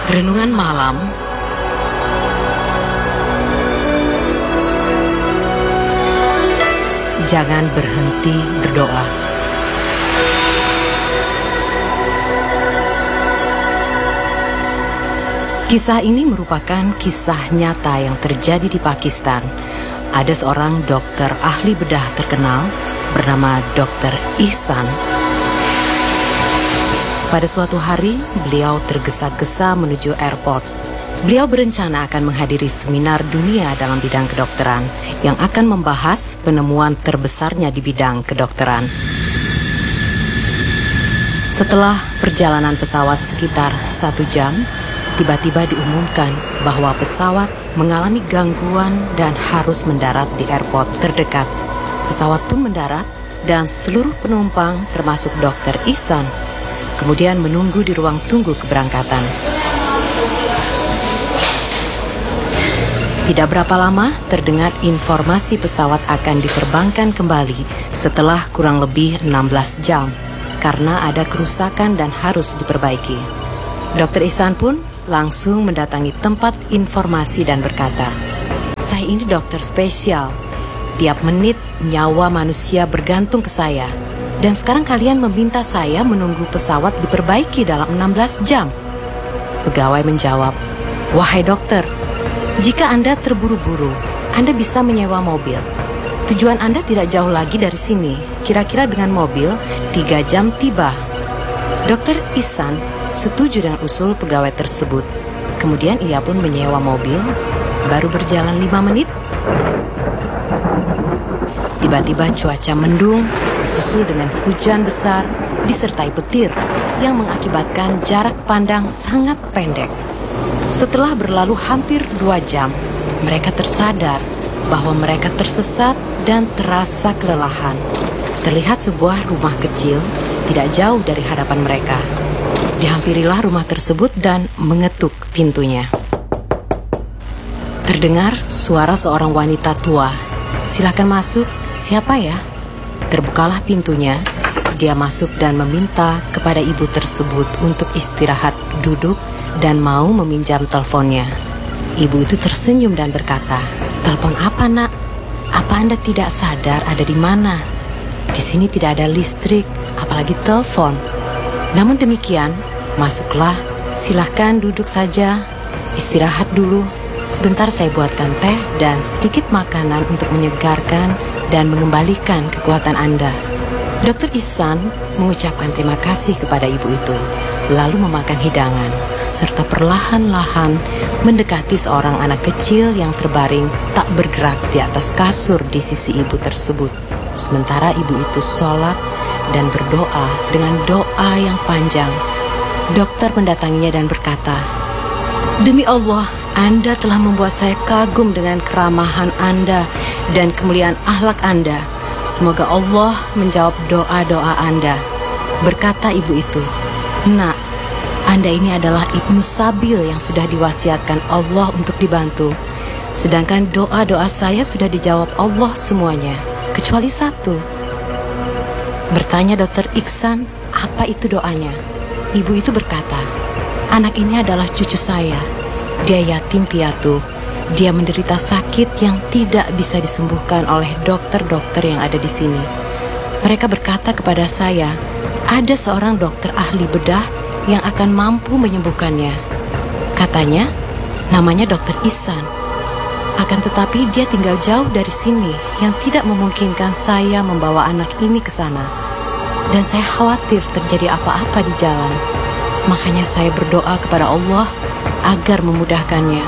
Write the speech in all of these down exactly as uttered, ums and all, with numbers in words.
Renungan Malam Jangan Berhenti Berdoa. Kisah ini merupakan kisah nyata yang terjadi di Pakistan. Ada seorang dokter ahli bedah terkenal bernama dokter Ihsan. Pada suatu hari, beliau tergesa-gesa menuju airport. Beliau berencana akan menghadiri seminar dunia dalam bidang kedokteran yang akan membahas penemuan terbesarnya di bidang kedokteran. Setelah perjalanan pesawat sekitar satu jam, tiba-tiba diumumkan bahwa pesawat mengalami gangguan dan harus mendarat di airport terdekat. Pesawat pun mendarat dan seluruh penumpang termasuk dokter Ihsan kemudian menunggu di ruang tunggu keberangkatan. Tidak berapa lama terdengar informasi pesawat akan diterbangkan kembali setelah kurang lebih enam belas jam karena ada kerusakan dan harus diperbaiki. dokter Ihsan pun langsung mendatangi tempat informasi dan berkata, "Saya ini dokter spesial. Tiap menit nyawa manusia bergantung ke saya. Dan sekarang kalian meminta saya menunggu pesawat diperbaiki dalam enam belas jam. Pegawai menjawab, "Wahai dokter, jika Anda terburu-buru, Anda bisa menyewa mobil. Tujuan Anda tidak jauh lagi dari sini. Kira-kira dengan mobil, tiga jam tiba." dokter Ihsan setuju dengan usul pegawai tersebut. Kemudian ia pun menyewa mobil. Baru berjalan lima menit, tiba-tiba cuaca mendung, disusul dengan hujan besar, disertai petir yang mengakibatkan jarak pandang sangat pendek. Setelah berlalu hampir dua jam, mereka tersadar bahwa mereka tersesat dan terasa kelelahan. Terlihat sebuah rumah kecil tidak jauh dari hadapan mereka. Dihampirilah rumah tersebut dan mengetuk pintunya. Terdengar suara seorang wanita tua. "Silakan masuk, siapa ya?" Terbukalah pintunya. Dia masuk dan meminta kepada ibu tersebut untuk istirahat duduk dan mau meminjam teleponnya. Ibu itu tersenyum dan berkata, "Telepon apa, Nak? Apa Anda tidak sadar ada di mana? Di sini tidak ada listrik, apalagi telepon." Namun demikian, masuklah, silahkan duduk saja, istirahat dulu. Sebentar saya buatkan teh dan sedikit makanan untuk menyegarkan dan mengembalikan kekuatan Anda. dokter Ihsan mengucapkan terima kasih kepada ibu itu, lalu memakan hidangan, serta perlahan-lahan mendekati seorang anak kecil yang terbaring tak bergerak di atas kasur di sisi ibu tersebut. Sementara ibu itu sholat dan berdoa dengan doa yang panjang. Dokter mendatanginya dan berkata, "Demi Allah, Anda telah membuat saya kagum dengan keramahan Anda dan kemuliaan akhlak Anda. Semoga Allah menjawab doa-doa Anda." Berkata ibu itu, "Nak, Anda ini adalah Ibnu Sabil yang sudah diwasiatkan Allah untuk dibantu. Sedangkan doa-doa saya sudah dijawab Allah semuanya, kecuali satu." Bertanya dokter Ihsan, "Apa itu doanya?" Ibu itu berkata, "Anak ini adalah cucu saya. Dia yatim piatu. Dia menderita sakit yang tidak bisa disembuhkan oleh dokter-dokter yang ada di sini. Mereka berkata kepada saya, ada seorang dokter ahli bedah yang akan mampu menyembuhkannya. Katanya, namanya dokter Ihsan. Akan tetapi dia tinggal jauh dari sini yang tidak memungkinkan saya membawa anak ini ke sana. Dan saya khawatir terjadi apa-apa di jalan. Makanya saya berdoa kepada Allah agar memudahkannya."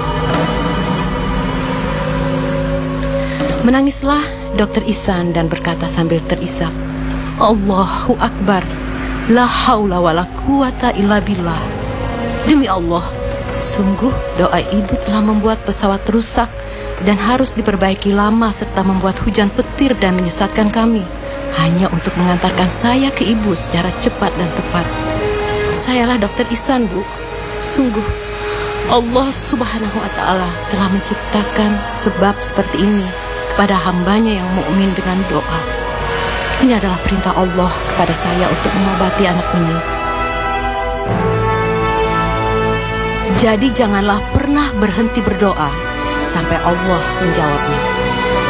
Menangislah dokter Ihsan dan berkata sambil terisak, "Allahu Akbar, la haula wa la quwata illa billah." Demi Allah, sungguh doa ibu telah membuat pesawat rusak dan harus diperbaiki lama serta membuat hujan petir dan menyesatkan kami, hanya untuk mengantarkan saya ke ibu secara cepat dan tepat. Sayalah dokter Ihsan, Bu. Sungguh Allah subhanahu wa ta'ala telah menciptakan sebab seperti ini kepada hambanya yang mukmin dengan doa. Ini adalah perintah Allah kepada saya untuk mengobati anak ini. Jadi janganlah pernah berhenti berdoa sampai Allah menjawabnya.